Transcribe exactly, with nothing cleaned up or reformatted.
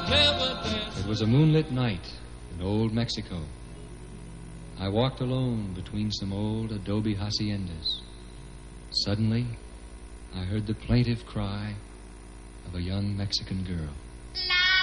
never dance. It was a moonlit night in old Mexico. I walked alone between some old adobe haciendas. Suddenly, I heard the plaintive cry of a young Mexican girl.